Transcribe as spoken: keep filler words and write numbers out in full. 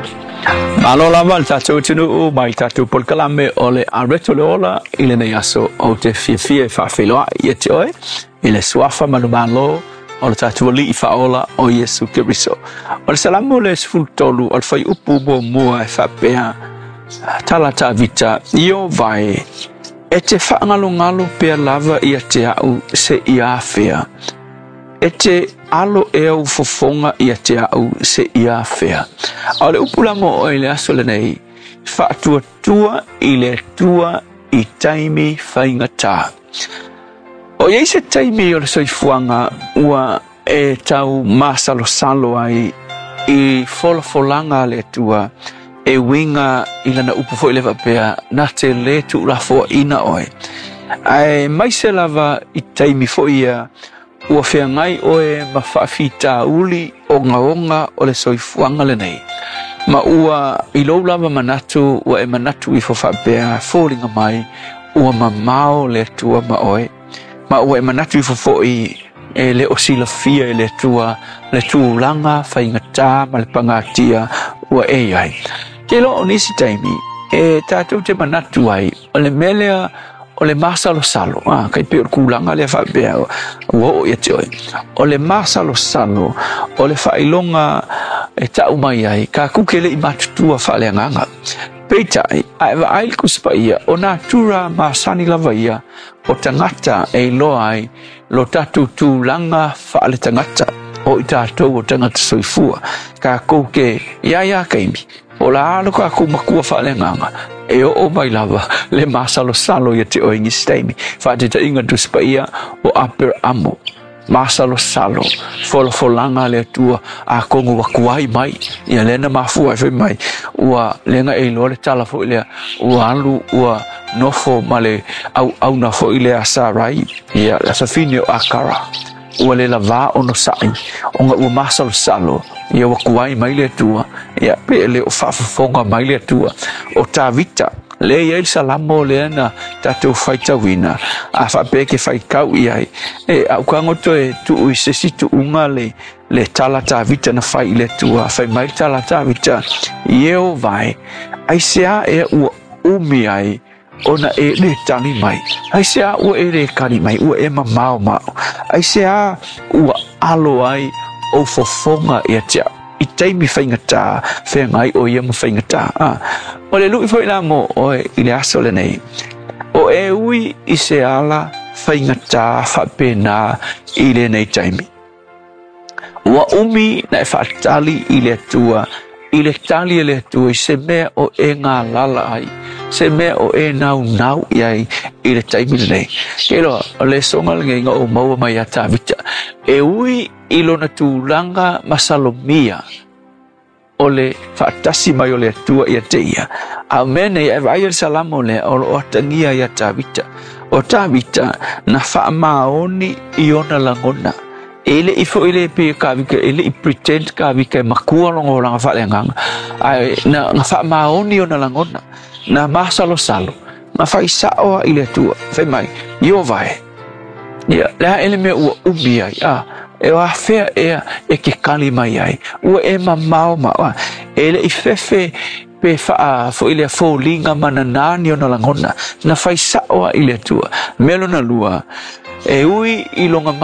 Alola mal tato tunu mai tato por kalame ole areto leola ile ne yaso o te fie fie fa feloa yete oi ile swafa manumalo o tato li fa ola o Yesu Kristo o salamu le sfultolu o fai upu bo mua fa pea talata vita io vai e te fa ngalo ngalo pe lava ia te au se ia fea e te alo e au fofonga ia te au se ia fea. O le upulamo o ile aso le nei, wha tua tua i le tua i taimi whaingata. O iei se taimi o le soifuanga ua e tau masalo salo ai i folafolanga le tua e winga i lana upufo i le vapea na te le tu rafo ina oi. Ai maise lava i taimi fo ia ua fea ngai oe ma whaafita uli o ngaonga o le soifuanga le nei. Ma ua ilo lava manatu ua e manatu i fofapea fōringa mai ua ma mao le tua ma oe. Ma ua e manatu i fofo i e le osila fia e le tua le tūlanga whaingata ma le pangatia ua e ai. Kelo o nisi taimi e tātou te manatu ai o le melea o le masalo salo ah kai pe kulanga le fa be o ia te oi o le masalo salo o le failonga e ta umai ai ka kukele i matutua fa le nganga peitai ai ai kuspaia o natura masani lavaia o tangata e loai lo tatu tu langa fa le tangata o itato o tangata soifua ka kuke ya ya kaimi o la alo ka kumakua fa le nganga e o mai lava le masalo salo ia te oingi staimi fa te ta inga tu spaia o aper amo masalo salo folo folanga le tua a kongo wakuai mai ia lena mafua fe mai ua lenga e lo le tala fo ile ua alu ua nofo male au au na fo ile asarai ia la safine o akara ua le lava ono sai onga ua masalo salo ia wakuai mai le tua ia pe le o fafafonga mai le tua o ta vita le ia il salamo le na tatu faita wina a fa pe ke fai kau ia e au kango to e tu i se situ unga le le tala ta vita na fai le tua fai mai tala ta vita io vai ai sia e u umi ai ona e le tani mai ai sia u e le kani mai u e mamao ma ai sia u alo ai o fofonga ia tia i taimi whaingata whea ngai o ia mo whaingata ah. O le lui whaina mo o i le aso le nei o e ui i se ala whaingata whapena i le nei taimi ua umi na e whaatali i le tua i le tali le tua i se mea o e ngā lala ai se mea o e nau nau iai i le taimi le nei kero o le songa le ngai o maua mai a tāwita e ui i lona tūlanga masalomia o le whaatasi mai o le tua i a teia a mene e vai al salamo le o lo atangia i a tāwita o tāwita na whaamaoni i ona langona ele i fo ele pe ka vika ele i pretend ka vika makua longo langa fa lengang ai na na fa maoni ona langona na masalo salo na fa isao ile tua fe mai yo vai ya la ele me u ubia ya e wa fe e e ke kali mai ai u e ma mau ma ele i fefe pe fa fo ile fo linga mananani ona langona na fa isao ile tua melo na lua e ui i longa